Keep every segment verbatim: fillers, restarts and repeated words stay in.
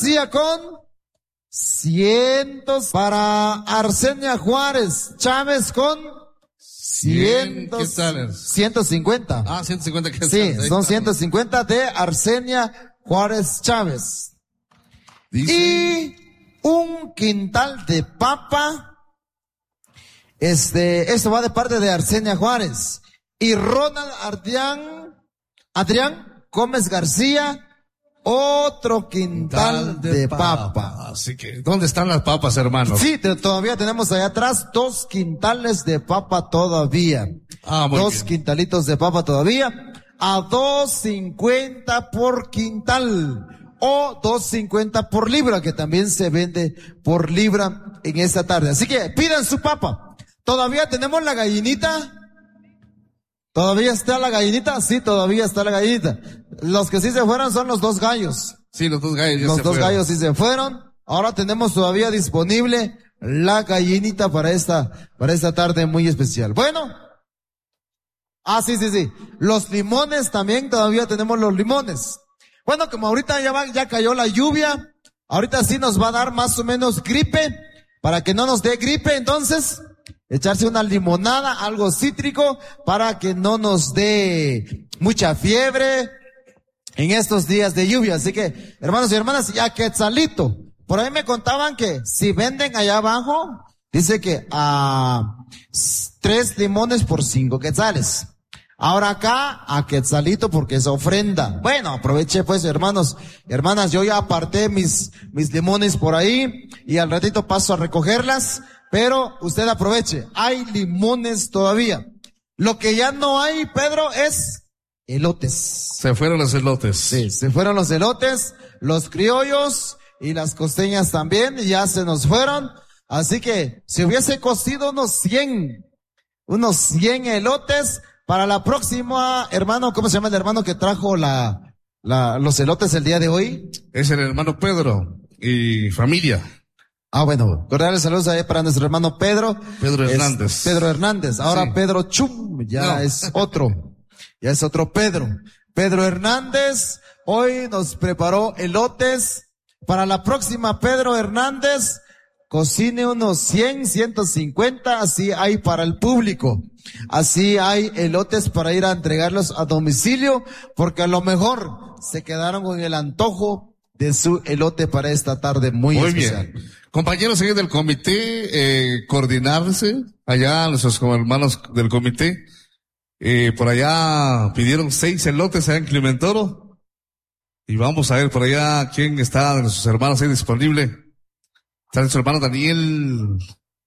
García con cientos. Para Arsenia Juárez Chávez con cientos. ¿Qué tal? ciento cincuenta. Ah, ciento cincuenta. ¿Qué Sí, tal? son ciento cincuenta de Arsenia Juárez Chávez. Dice... Y un quintal de papa. Este, esto va de parte de Arsenia Juárez. Y Ronald Adrián, Adrián Gómez García, otro quintal de, de papa. papa. Así que, ¿dónde están las papas, hermanos? Sí, te, todavía tenemos allá atrás dos quintales de papa todavía. Ah, muy dos bien. quintalitos de papa todavía. A dos cincuenta por quintal. O dos cincuenta por libra, que también se vende por libra en esta tarde. Así que pidan su papa. ¿Todavía tenemos la gallinita? ¿Todavía está la gallinita? Sí, todavía está la gallinita. Los que sí se fueron son los dos gallos. Sí, los dos gallos ya Los se dos fueron. gallos sí se fueron. Ahora tenemos todavía disponible la gallinita para esta, para esta tarde muy especial. Bueno. Ah, sí, sí, sí. Los limones también, todavía tenemos los limones. Bueno, como ahorita ya va, ya cayó la lluvia, ahorita sí nos va a dar más o menos gripe, para que no nos dé gripe, entonces, echarse una limonada, algo cítrico, para que no nos dé mucha fiebre en estos días de lluvia. Así que, hermanos y hermanas, ya quetzalito. Por ahí me contaban que si venden allá abajo, dice que a tres limones por cinco quetzales. Ahora acá, a quetzalito porque es ofrenda. Bueno, aproveché pues, hermanos, hermanas, yo ya aparté mis, mis limones por ahí y al ratito paso a recogerlas, pero usted aproveche, hay limones todavía. Lo que ya no hay, Pedro, es elotes. Se fueron los elotes. Sí, se fueron los elotes, los criollos y las costeñas también, ya se nos fueron. Así que, si hubiese cocido unos cien, unos cien elotes, para la próxima, hermano, ¿cómo se llama el hermano que trajo la, la, los elotes el día de hoy? Es el hermano Pedro y familia. Ah, bueno, cordiales saludos ahí para nuestro hermano Pedro. Pedro Es Hernández. Pedro Hernández. Ahora Sí. Pedro Chum, ya No. es otro. Ya es otro Pedro. Pedro Hernández, hoy nos preparó elotes. Para la próxima, Pedro Hernández, cocine unos cien, ciento cincuenta, así hay para el público. Así hay elotes para ir a entregarlos a domicilio, porque a lo mejor se quedaron con el antojo de su elote para esta tarde muy, Muy especial. bien. Compañeros ahí del comité, eh, coordinarse, allá nuestros hermanos del comité, eh, por allá pidieron seis elotes allá en Clementoro, y vamos a ver por allá quién está de nuestros hermanos ahí disponible. Está nuestro hermano Daniel.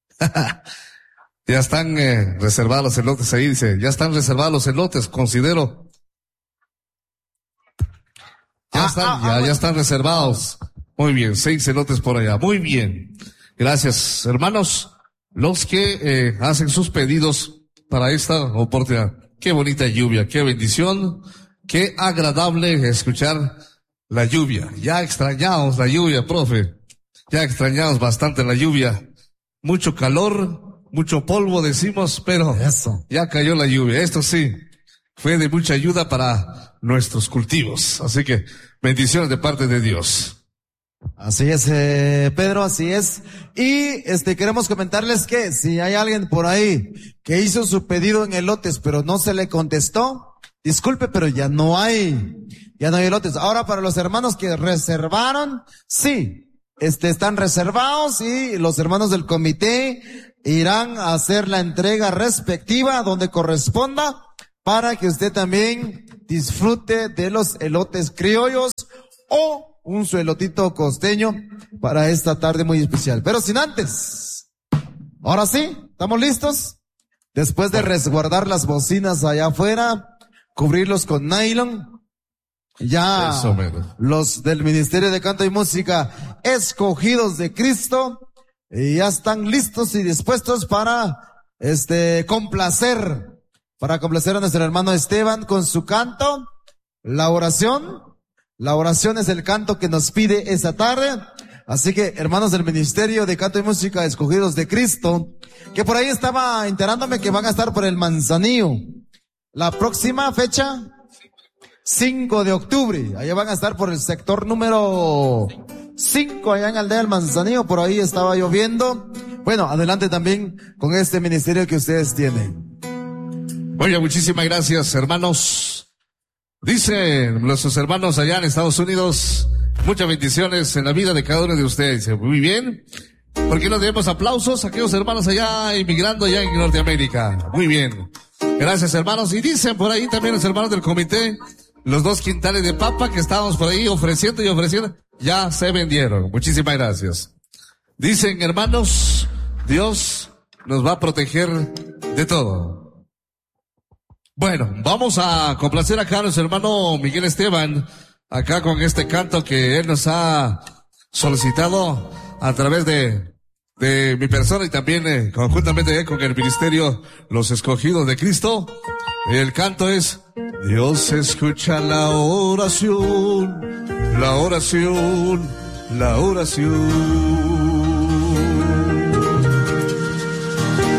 Ya están eh, reservados los elotes ahí, dice, ya están reservados los elotes, considero. Ya Ah, están, ah, ya, ah, ya bueno. están reservados. Muy bien, seis elotes por allá. Muy bien. Gracias, hermanos, los que eh, hacen sus pedidos para esta oportunidad. Qué bonita lluvia, qué bendición, qué agradable escuchar la lluvia. Ya extrañamos la lluvia, profe. Ya extrañamos bastante la lluvia. Mucho calor, mucho polvo decimos, pero Eso. ya cayó la lluvia. Esto sí, fue de mucha ayuda para nuestros cultivos. Así que bendiciones de parte de Dios. Así es, eh, Pedro, así es. Y este queremos comentarles que si hay alguien por ahí que hizo su pedido en elotes, pero no se le contestó, disculpe, pero ya no hay, ya no hay elotes. Ahora para los hermanos que reservaron, sí, este están reservados y los hermanos del comité irán a hacer la entrega respectiva donde corresponda para que usted también disfrute de los elotes criollos o un su elotito costeño para esta tarde muy especial. Pero sin antes, ahora sí, ¿estamos listos? Después de resguardar las bocinas allá afuera, cubrirlos con nylon, ya Eso, mero. los del Ministerio de Canto y Música, escogidos de Cristo, y ya están listos y dispuestos para, este, complacer, para complacer a nuestro hermano Esteban con su canto, la oración. La oración es el canto que nos pide esta tarde. Así que, hermanos del Ministerio de Canto y Música, escogidos de Cristo, que por ahí estaba enterándome que van a estar por el Manzanillo. La próxima fecha, cinco de octubre. Allá van a estar por el sector número cinco allá en Aldea del Manzanillo, por ahí estaba lloviendo. Bueno, adelante también con este ministerio que ustedes tienen. Oye, muchísimas gracias, hermanos. Dicen nuestros hermanos allá en Estados Unidos, muchas bendiciones en la vida de cada uno de ustedes. Muy bien. ¿Por qué no demos aplausos a aquellos hermanos allá inmigrando allá en Norteamérica? Muy bien. Gracias, hermanos. Y dicen por ahí también los hermanos del comité, los dos quintales de papa que estábamos por ahí ofreciendo y ofreciendo, ya se vendieron. Muchísimas gracias. Dicen, hermanos, Dios nos va a proteger de todo. Bueno, vamos a complacer acá a nuestro hermano Miguel Esteban, acá con este canto que él nos ha solicitado a través de, de mi persona y también eh, conjuntamente con el ministerio Los Escogidos de Cristo. El canto es: Dios escucha la oración, la oración, la oración.